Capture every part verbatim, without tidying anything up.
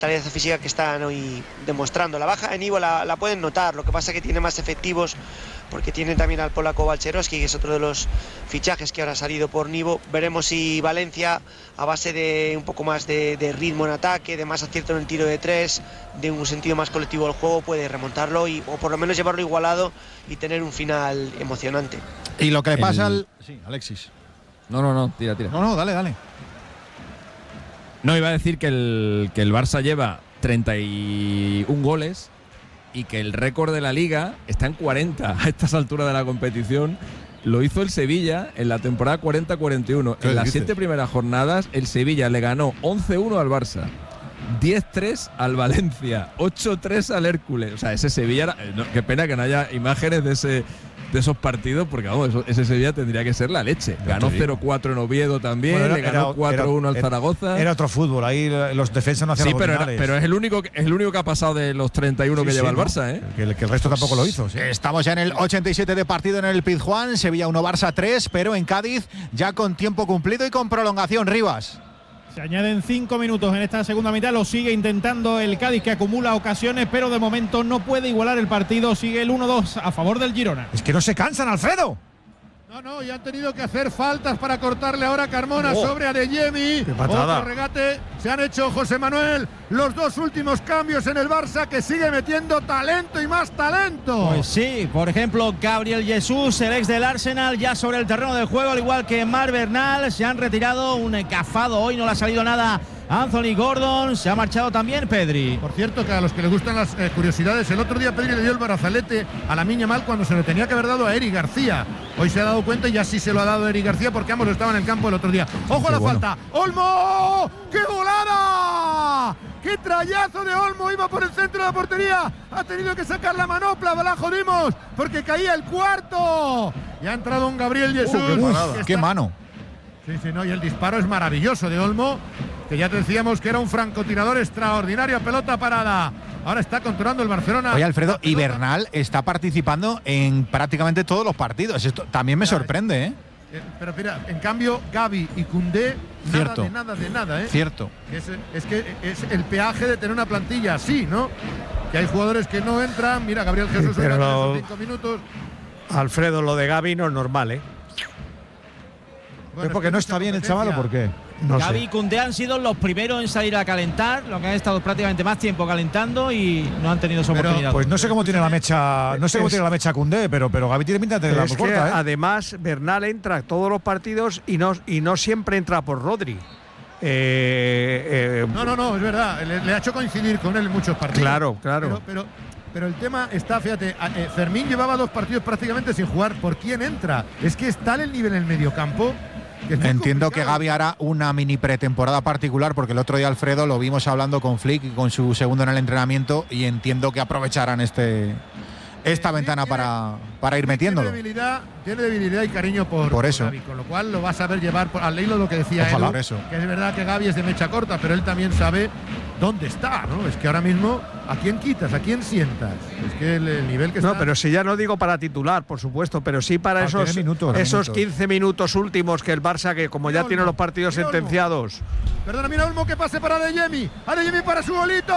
fortaleza física que están hoy demostrando. La baja de Nivo la, la pueden notar, lo que pasa es que tiene más efectivos porque tiene también al polaco Balcerowski, que es otro de los fichajes que ahora ha salido por Nivo. Veremos si Valencia, a base de un poco más de, de ritmo en ataque, de más acierto en el tiro de tres, de un sentido más colectivo del juego, puede remontarlo y, o por lo menos llevarlo igualado y tener un final emocionante. Y lo que le pasa el... al... Sí, Alexis. No, no, no, tira, tira. No, no, dale, dale. No, iba a decir que el, que el Barça lleva treinta y uno goles y que el récord de la Liga está en cuarenta a estas alturas de la competición. Lo hizo el Sevilla en la temporada cuarenta cuarenta y uno. En las siete primeras jornadas, el Sevilla le ganó once uno al Barça, diez tres al Valencia, ocho tres al Hércules. O sea, ese Sevilla… No, qué pena que no haya imágenes de ese… de esos partidos, porque vamos, eso, ese Sevilla tendría que ser la leche. Ganó cero cuatro en Oviedo también, bueno, era, le ganó cuatro uno al Zaragoza. Era otro fútbol, ahí los defensas no hacían sí, pero, era, pero es el único es el único que ha pasado de los treinta y uno sí, que sí, lleva el Barça, ¿eh? Que, que el resto tampoco lo hizo. Sí. Estamos ya en el ochenta y siete de partido en el Pizjuán, Sevilla uno, Barça tres, pero en Cádiz ya con tiempo cumplido y con prolongación. Rivas. Se añaden cinco minutos en esta segunda mitad, lo sigue intentando el Cádiz, que acumula ocasiones, pero de momento no puede igualar el partido, sigue el uno dos a favor del Girona. Es que no se cansan, Alfredo. No, no, ya han tenido que hacer faltas para cortarle ahora a Carmona oh. sobre Adeyemi. Otro regate, se han hecho, José Manuel, los dos últimos cambios en el Barça, que sigue metiendo talento y más talento. Pues sí, por ejemplo, Gabriel Jesús, el ex del Arsenal, ya sobre el terreno del juego, al igual que Marc Bernal, se han retirado, un cafado hoy, no le ha salido nada Anthony Gordon, se ha marchado también Pedri. Por cierto, que a los que les gustan las eh, curiosidades, el otro día Pedri le dio el brazalete a Lamine Yamal cuando se lo tenía que haber dado a Eric García. Hoy se ha dado cuenta y ya sí se lo ha dado a Eric García porque ambos estaban en el campo el otro día. ¡Ojo a la bueno. falta! ¡Olmo! ¡Qué volada! ¡Qué trayazo de Olmo! Iba por el centro de la portería. Ha tenido que sacar la manopla, la jodimos porque caía el cuarto. Y ha entrado un Gabriel Jesús. Uh, qué, uf, que ¡Qué mano! Sí, sí, no, y el disparo es maravilloso de Olmo, que ya te decíamos que era un francotirador extraordinario, pelota parada. Ahora está controlando el Barcelona. Oye, Alfredo, y Bernal está participando en prácticamente todos los partidos. Esto también me sorprende, ¿eh? Pero mira, en cambio, Gavi y Koundé, nada de nada de nada, ¿eh? Cierto. Es, es que es el peaje de tener una plantilla así, ¿no? Que hay jugadores que no entran. Mira, Gabriel Jesús, sí, pero lo, cinco minutos. Alfredo, lo de Gavi no es normal, ¿eh? Bueno, ¿es porque no está bien el chaval o por qué? No Gavi sé. y Koundé han sido los primeros en salir a calentar, lo que han estado prácticamente más tiempo calentando y no han tenido su oportunidad. Pues no sé cómo tiene la mecha, no sé cómo tiene la mecha Koundé, pero, pero Gavi tiene pinta de tener la es corta, ¿eh? Además, Bernal entra a todos los partidos y no, y no siempre entra por Rodri. Eh, eh, no, no, no, es verdad. Le, le ha hecho coincidir con él en muchos partidos. Claro, claro. Pero, pero, pero el tema está, fíjate, eh, Fermín llevaba dos partidos prácticamente sin jugar. ¿Por quién entra? Es que está el nivel en el mediocampo. Entiendo complicado. Que Gavi hará una mini pretemporada particular porque el otro día Alfredo lo vimos hablando con Flick y con su segundo en el entrenamiento y entiendo que aprovecharán este esta sí, ventana tiene, para, para ir metiéndolo. Tiene debilidad, tiene debilidad y cariño por, por eso. Por Gavi, con lo cual lo va a saber llevar por, al hilo lo que decía Ojalá, él, por eso. Que es verdad que Gavi es de mecha corta, pero él también sabe dónde está, ¿no? Es que ahora mismo, ¿a quién quitas? ¿A quién sientas? Es que el, el nivel que está… No, pero si ya no digo para titular, por supuesto, pero sí para, para esos, minutos, esos minutos. quince minutos últimos que el Barça, que como ya Olmo, tiene los partidos sentenciados… Perdona, mira Olmo, que pase para Adeyemi. Adeyemi para su golito.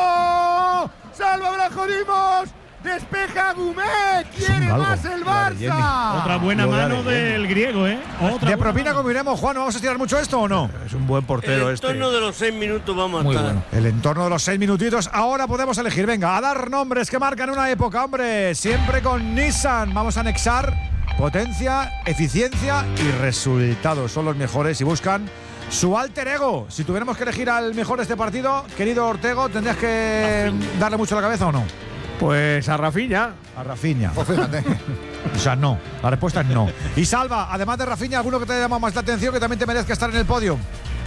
¡Salva, la jodimos! ¡Despeja Gumet! ¡Quiere más el Barça! Otra buena mano del griego, ¿eh? Otra ¿De propina como iremos, Juan? ¿Vamos a estirar mucho esto o no? Es un buen portero este. El entorno este. de los seis minutos vamos a Muy estar. Bueno. El entorno de los seis minutitos. Ahora podemos elegir. Venga, a dar nombres que marcan una época, hombre. Siempre con Nissan. Vamos a anexar potencia, eficiencia y resultados. Son los mejores y buscan su alter ego. Si tuviéramos que elegir al mejor de este partido, querido Ortego, ¿tendrías que darle mucho a la cabeza o no? Pues a Rafinha. A Rafinha. Pues fíjate. O sea, no. La respuesta es no. Y Salva, además de Rafinha, ¿alguno que te haya llamado más la atención que también te merezca estar en el podio?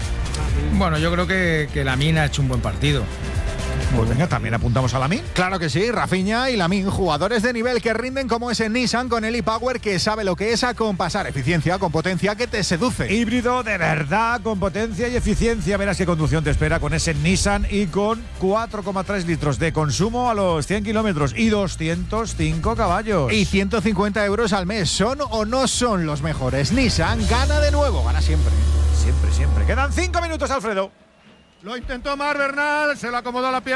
Bueno, yo creo que, que Lamine ha hecho un buen partido. Pues venga, también apuntamos a Lamine. Claro que sí, Rafinha y Lamine, jugadores de nivel que rinden como ese Nissan con el e-Power que sabe lo que es acompasar eficiencia con potencia que te seduce. Híbrido de verdad, con potencia y eficiencia. Verás qué conducción te espera con ese Nissan y con cuatro coma tres litros de consumo a los cien kilómetros y doscientos cinco caballos. Y ciento cincuenta euros al mes. ¿Son o no son los mejores? Nissan gana de nuevo, gana siempre. Siempre, siempre. Quedan cinco minutos, Alfredo. Lo intentó Mar Bernal, se lo acomodó la pierna.